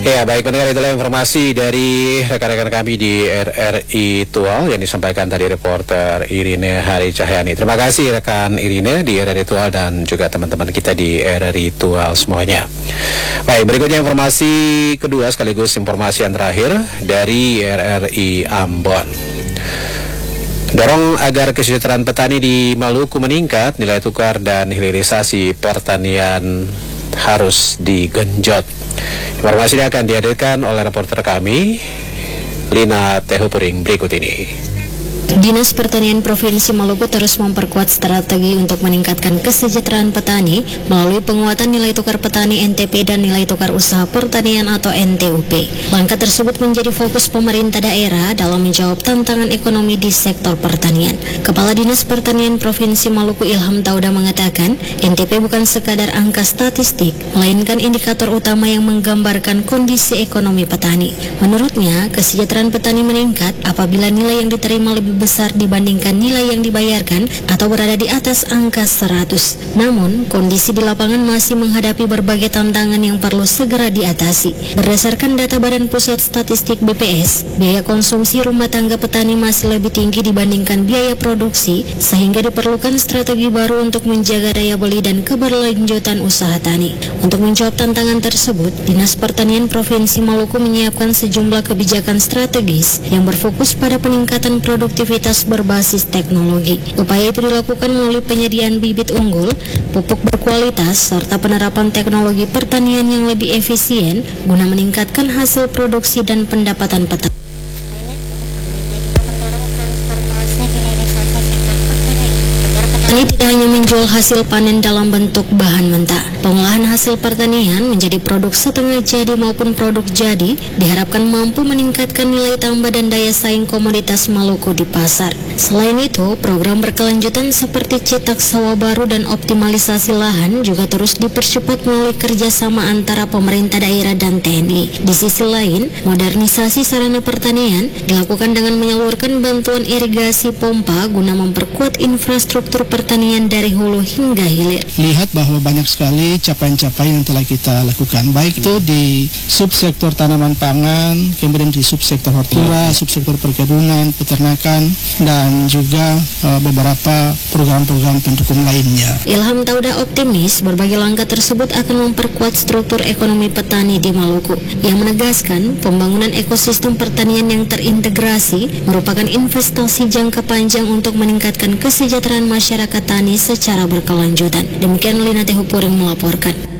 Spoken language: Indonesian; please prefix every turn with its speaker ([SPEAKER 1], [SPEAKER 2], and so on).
[SPEAKER 1] Ya, baik pendengar, itulah informasi dari rekan-rekan kami di RRI Tual yang disampaikan tadi reporter Irine Hari Cahyani. Terima kasih rekan Irine di RRI Tual dan juga teman-teman kita di RRI Tual semuanya. Baik, berikutnya informasi kedua sekaligus informasi yang terakhir dari RRI Ambon. Dorong agar kesejahteraan petani di Maluku meningkat, nilai tukar dan hilirisasi pertanian harus digenjot. Informasi ini akan dihadirkan oleh reporter kami, Lina Tehupuring, berikut ini.
[SPEAKER 2] Dinas Pertanian Provinsi Maluku terus memperkuat strategi untuk meningkatkan kesejahteraan petani melalui penguatan nilai tukar petani NTP dan nilai tukar usaha pertanian atau NTUP. Langkah tersebut menjadi fokus pemerintah daerah dalam menjawab tantangan ekonomi di sektor pertanian. Kepala Dinas Pertanian Provinsi Maluku Ilham Tauda mengatakan, NTP bukan sekadar angka statistik, melainkan indikator utama yang menggambarkan kondisi ekonomi petani. Menurutnya, kesejahteraan petani meningkat apabila nilai yang diterima lebih besar dibandingkan nilai yang dibayarkan atau berada di atas angka 100. Namun, kondisi di lapangan masih menghadapi berbagai tantangan yang perlu segera diatasi. Berdasarkan data Badan Pusat Statistik BPS, biaya konsumsi rumah tangga petani masih lebih tinggi dibandingkan biaya produksi, sehingga diperlukan strategi baru untuk menjaga daya beli dan keberlanjutan usaha tani. Untuk menjawab tantangan tersebut, Dinas Pertanian Provinsi Maluku menyiapkan sejumlah kebijakan strategis yang berfokus pada peningkatan produktivitas berbasis teknologi. Upaya itu dilakukan melalui penyediaan bibit unggul, pupuk berkualitas, serta penerapan teknologi pertanian yang lebih efisien guna meningkatkan hasil produksi dan pendapatan petani. Petani tidak hanya menjual hasil panen dalam bentuk bahan mentah. Pengolahan hasil pertanian menjadi produk setengah jadi maupun produk jadi diharapkan mampu meningkatkan nilai tambah dan daya saing komoditas Maluku di pasar. Selain itu, program berkelanjutan seperti cetak sawah baru dan optimalisasi lahan juga terus dipercepat melalui kerjasama antara pemerintah daerah dan TNI. Di sisi lain, modernisasi sarana pertanian dilakukan dengan menyalurkan bantuan irigasi pompa guna memperkuat infrastruktur pertanian dari hulu hingga hilir.
[SPEAKER 3] Lihat bahwa banyak sekali capaian-capaian yang telah kita lakukan, baik itu di subsektor tanaman pangan, kemudian di subsektor hortikultura, subsektor perkebunan, peternakan, dan juga beberapa program-program pendukung lainnya.
[SPEAKER 2] Ilham Tauda optimis berbagai langkah tersebut akan memperkuat struktur ekonomi petani di Maluku, yang menegaskan pembangunan ekosistem pertanian yang terintegrasi merupakan investasi jangka panjang untuk meningkatkan kesejahteraan masyarakat tani secara berkelanjutan. Demikian Lina Tehupuring melaporkan.